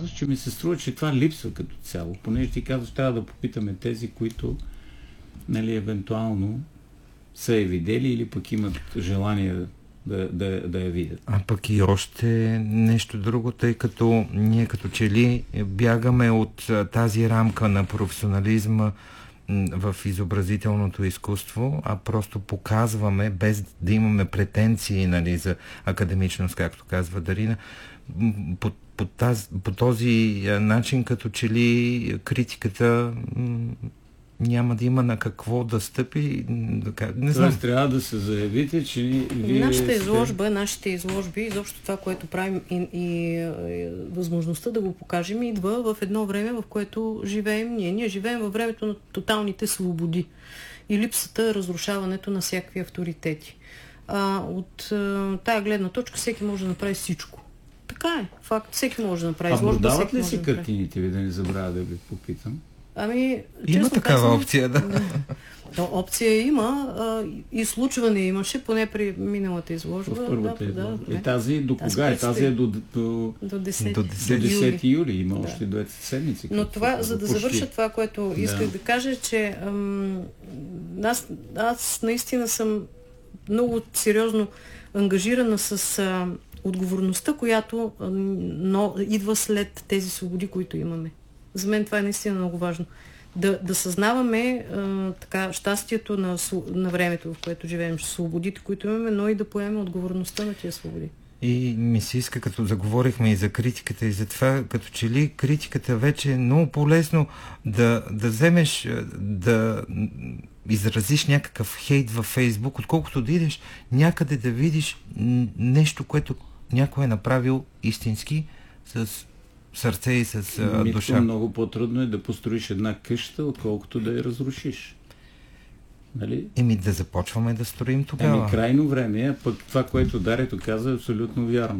казваш, че ми се струва, че това липсва като цяло. Понеже ти казваш, трябва да попитаме тези, които, нали, евентуално са я видели или пък имат желание да я видят. А пък и още нещо друго, тъй като ние като че ли бягаме от тази рамка на професионализма в изобразителното изкуство, а просто показваме, без да имаме претенции, нали, за академичност, както казва Дарина, по този начин, като че ли критиката няма да има на какво да стъпи. Не знам. Тоест трябва да се заявите, че вие нашите изложби, изобщо това, което правим и възможността да го покажем, идва в едно време, в което живеем ние. Ние живеем във времето на тоталните свободи и липсата, разрушаването на всякакви авторитети. От тая гледна точка всеки може да направи всичко. Така е. Факт. Всеки може да направи изложба. Продават ли си картините ви, да не забравя да ви попитам? Има такава опция, да. Опция има. Изслучване имаше, поне при миналата изложба. В първата изложба. И тази до кога е? Тази е до 10 юли. Има още 2 седмици. Но това, за да завърша това, което исках да кажа, че аз наистина съм много сериозно ангажирана с отговорността, която идва след тези свободи, които имаме. За мен това е наистина много важно. Да съзнаваме така щастието на времето, в което живеем, свободите, които имаме, но и да поемем отговорността на тия свободи. И ми се иска, като заговорихме и за критиката, и за това, като че ли критиката вече е много по-лесно да вземеш, да изразиш някакъв хейт във Фейсбук, отколкото да идеш някъде да видиш нещо, което някой е направил истински с сърце и с душа. Много по-трудно е да построиш една къща, отколкото да я разрушиш. Нали? Да започваме да строим тогава. Крайно време е, пък това, което Дарето каза, е абсолютно вярно.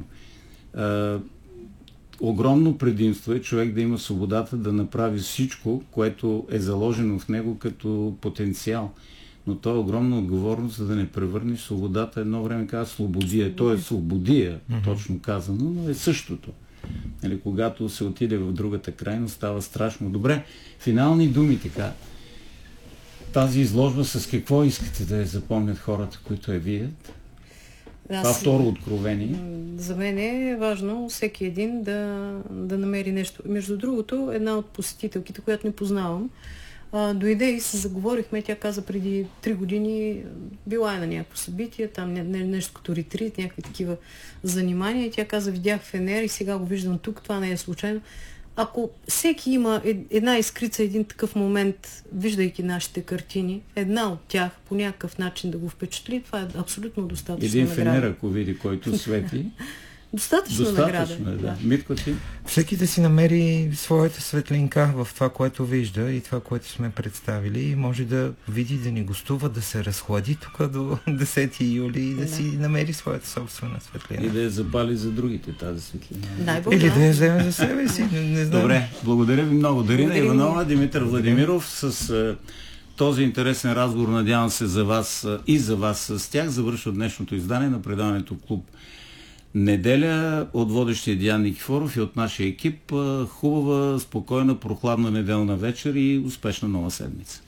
Огромно предимство е човек да има свободата да направи всичко, което е заложено в него като потенциал. Но то е огромна отговорност, за да не превърнеш свободата. Едно време казва слободия. То е слободия, точно казано, но е същото. Нали, когато се отиде в другата крайност, става страшно. Добре, финални думи така. Тази изложба с какво искате да я запомнят хората, които я видят? Това второ откровение. За мен е важно всеки един да намери нещо. Между другото, една от посетителките, която не познавам, дойде и се заговорихме. Тя каза преди 3 години, била е на някакво събитие, там нещо като ретрит, някакви такива занимания. И тя каза, видях Фенер и сега го виждам тук, това не е случайно. Ако всеки има една искрица, един такъв момент, виждайки нашите картини, една от тях по някакъв начин да го впечатли, това е абсолютно достатъчно. Един Фенер, ако види, който свети. Достатъчно награда. Да. Митко ти? Всеки да си намери своята светлинка в това, което вижда и това, което сме представили, и може да види, да ни гостува, да се разхлади тук до 10 юли и да си намери своята собствена светлина. И да я запали за другите тази светлина. Или да я вземе за себе си. Не знам. Добре, благодаря ви много. Дарина Иванова, Димитър Владимиров с този интересен разговор, надявам се за вас и за вас с тях, завършва днешното издание на предаването Клуб Неделя от водещия Диан Никифоров и от нашия екип. Хубава, спокойна, прохладна неделна вечер и успешна нова седмица.